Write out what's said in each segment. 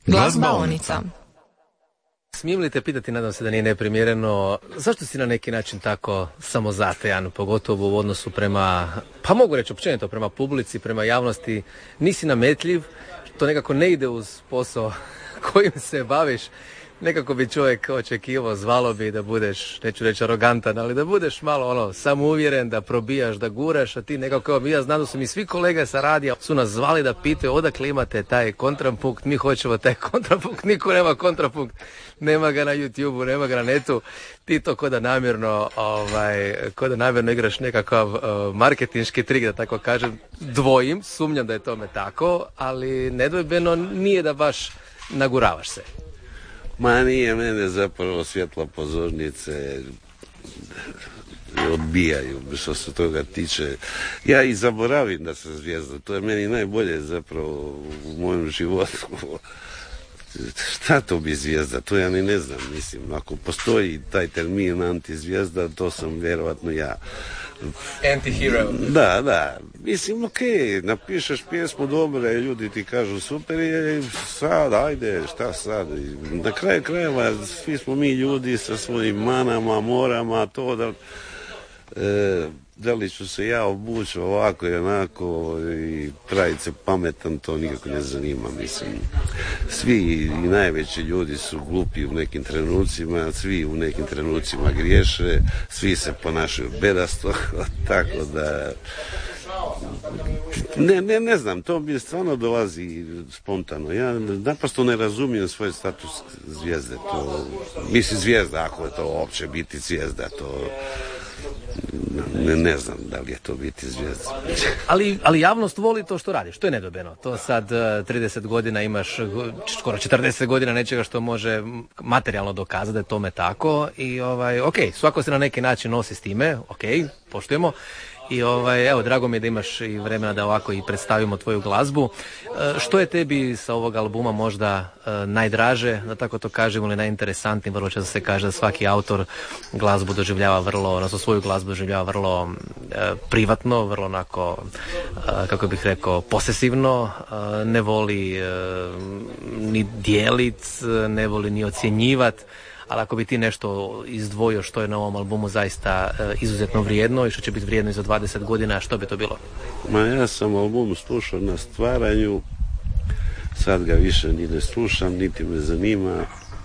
Glazbaonica. Smijem li te pitati, nadam se da nije neprimjereno, zašto si na neki način tako samozatajan, pogotovo u odnosu prema, pa mogu reći općenito, prema publici, prema javnosti, nisi nametljiv, to nekako ne ide uz posao kojim se baviš. Nekako bi čovjek očekivao, zvalo bi da budeš, neću reći arogantan, ali da budeš malo samouvjeren, da probijaš, da guraš, a ti nekako, ja znam da su mi svi kolege sa radija su nas zvali da pitaju odakle imate taj kontrapunkt, mi hoćemo taj kontrapunkt, niko nema kontrapunkt, nema ga na YouTubeu, nema ga na netu, ti to ko da namjerno igraš nekakav marketinški trik, da tako kažem, dvojim, sumnjam da je tome tako, ali nedvojbeno nije da baš naguravaš se. Ma nije, mene zapravo svjetla pozornice odbijaju što se toga tiče. Ja i zaboravim da sam zvijezda, to je meni najbolje zapravo u mojem životu. Šta to bi zvijezda, to ja ni ne znam, mislim, ako postoji taj termin antizvijezda, to sam vjerovatno ja. Anti-hero. Da, mislim, okej, napišeš pjesmu dobre, ljudi ti kažu super je, sad, ajde, šta sad, na kraju krajeva, svi smo mi ljudi sa svojim manama, morama, to da li ću se ja obući ovako i onako i praviti se pametan, to nikako ne zanima, mislim. Svi i najveći ljudi su glupi u nekim trenucima, svi u nekim trenucima griješe, svi se ponašaju bedasto, tako da ne znam, to mi stvarno dolazi spontano. Ja naprosto ne razumijem svoj status zvijezde, to, mislim zvijezda, ako je to uopće biti zvijezda, to ne znam da li je to biti zvijezda. Ali javnost voli to što radiš, to je nedobeno. To sad 30 godina imaš, skoro 40 godina nečega što može materijalno dokazati da je tome tako i ok, svako se na neki način nosi s time, ok, poštujemo. I evo, drago mi je da imaš i vremena da ovako i predstavimo tvoju glazbu. Što je tebi sa ovog albuma možda najdraže, da tako to kažem, ili najinteresantniji? Vrlo često se kaže da svaki autor glazbu doživljava odnosno svoju glazbu doživljava vrlo privatno, vrlo onako, kako bih rekao, posesivno, ne voli ni dijelit, ne voli ni ocjenjivat. Ali ako bi ti nešto izdvojio što je na ovom albumu zaista izuzetno vrijedno i što će biti vrijedno i za 20 godina, što bi to bilo? Ma ja sam album slušao na stvaranju, sad ga više ni ne slušam, niti me zanima.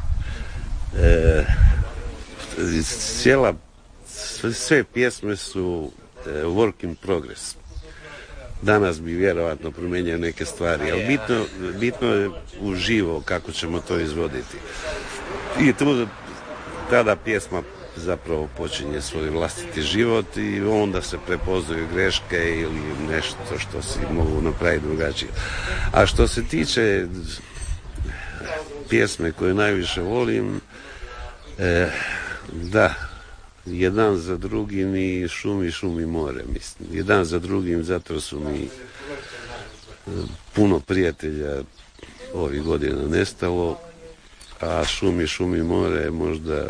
Sve pjesme su work in progress. Danas bi vjerovatno promijenio neke stvari, ali bitno je uživo kako ćemo to izvoditi. I tada pjesma zapravo počinje svoj vlastiti život i onda se prepoznaju greške ili nešto što si mogu napraviti drugačije. A što se tiče pjesme koje najviše volim, da, jedan za drugim i šumi more, mislim. Jedan za drugim, zato su mi puno prijatelja ovih godina nestalo, a šumi more je možda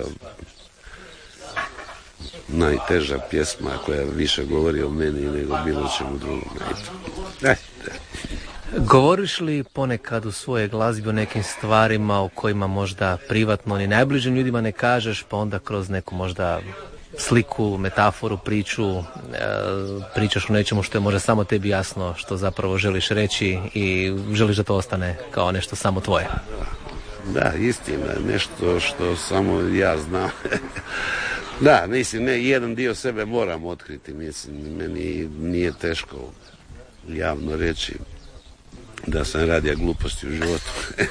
najteža pjesma koja više govori o meni nego bilo čemu drugom. Govoriš li ponekad u svojoj glazbi o nekim stvarima o kojima možda privatno ni najbližim ljudima ne kažeš, pa onda kroz neku možda sliku, metaforu, priču, pričaš o nečemu što je možda samo tebi jasno, što zapravo želiš reći i želiš da to ostane kao nešto samo tvoje? Da, istina, nešto što samo ja znam. Da, mislim, jedan dio sebe moram otkriti, mislim, meni nije teško javno reći da sam radio gluposti u životu.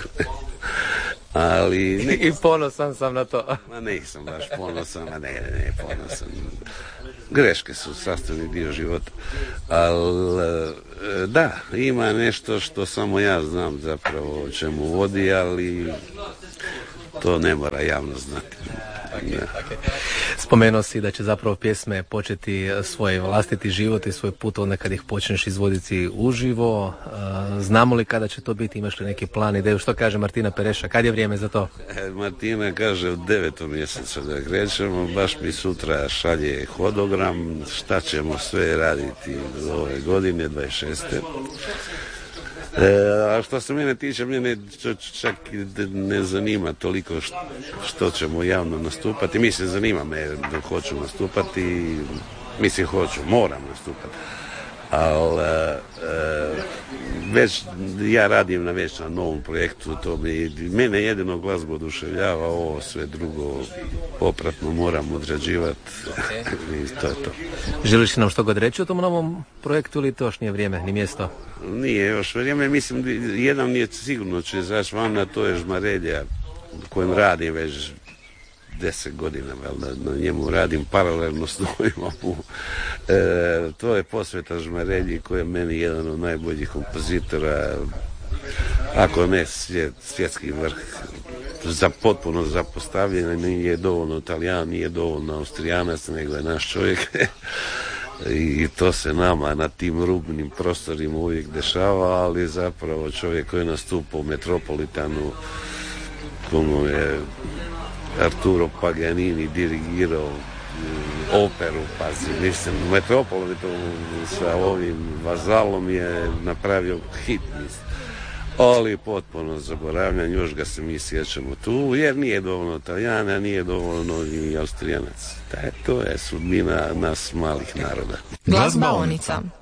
Ali i ponosan sam na to. Ma nisam baš ponosan, ne ponosan. Greške su sastavni dio života. Ali da, ima nešto što samo ja znam zapravo o čemu vodi, ali to ne mora javno znati. Okay. Spomenuo si da će zapravo pjesme početi svoj vlastiti život i svoj put onda kad ih počneš izvoditi uživo. Znamo li kada će to biti? Imaš li neki plan, ideju? Što kaže Martina Pereša? Kad je vrijeme za to? Martina kaže u 9. mjesecu da krećemo. Baš mi sutra šalje hodogram šta ćemo sve raditi ove godine, 26. A što se mene tiče, mene čak ne zanima toliko što ćemo javno nastupati. Mislim, zanima me da hoću nastupati, mislim hoću, moram nastupati. Ali već ja radim na novom projektu, mene jedino glazba oduševljava, ovo sve drugo popratno moram odrađivati. I to je to. Želiš nam što god reći o tom novom projektu ili to još nije vrijeme, ni mjesto? Nije još vrijeme, mislim, jedan je sigurno će izaći van, a to je Žmarelja, kojem radim već 10 godina, na njemu radim paralelno s novim albumom. To je posveta Žmarelji, koji je meni jedan od najboljih kompozitora, ako ne svjetski vrh. Potpuno zapostavljen, nije dovoljno Italijan, nije dovoljno Austrijanac, nego je naš čovjek. I to se nama na tim rubnim prostorima uvijek dešava, ali zapravo čovjek koji nastupa u Metropolitanu, komu je Arturo Paganini dirigirao operu, pazi, mislim, Metropolitanu sa ovim Vazalom je napravio hit, mislim. Ali potpuno zaboravljan, još ga se mi sjećamo tu, jer nije dovoljno Italijana, nije dovoljno ni Austrijanac. To je sudbina nas malih naroda. Glazbaonica.